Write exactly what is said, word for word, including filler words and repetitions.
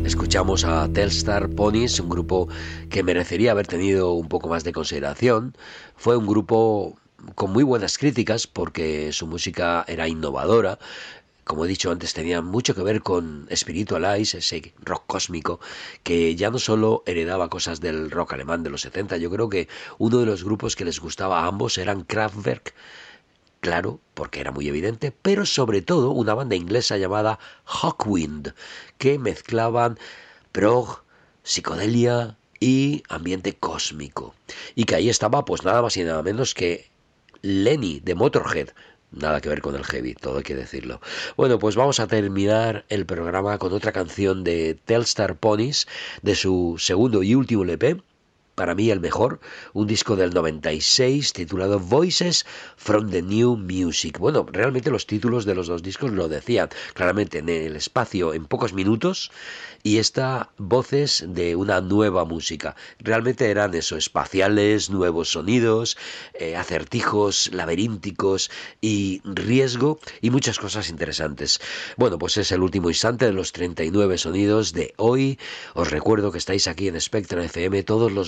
Escuchamos a Telstar Ponies, un grupo que merecería haber tenido un poco más de consideración. Fue un grupo con muy buenas críticas porque su música era innovadora. Como he dicho antes, tenía mucho que ver con Spiritual Eyes, ese rock cósmico que ya no solo heredaba cosas del rock alemán de los setenta. Yo creo que uno de los grupos que les gustaba a ambos eran Kraftwerk, claro, porque era muy evidente, pero sobre todo una banda inglesa llamada Hawkwind, que mezclaban prog, psicodelia y ambiente cósmico. Y que ahí estaba pues nada más y nada menos que Lenny de Motorhead. Nada que ver con el heavy, todo hay que decirlo. Bueno, pues vamos a terminar el programa con otra canción de Telstar Ponies, de su segundo y último L P, para mí el mejor, un disco del noventa y seis titulado Voices from the New Music. Bueno, realmente los títulos de los dos discos lo decían claramente en el espacio en pocos minutos, y esta voces de una nueva música. Realmente eran eso, espaciales, nuevos sonidos, eh, acertijos laberínticos y riesgo y muchas cosas interesantes. Bueno, pues es el último instante de los treinta y nueve sonidos de hoy. Os recuerdo que estáis aquí en Spectra F M todos los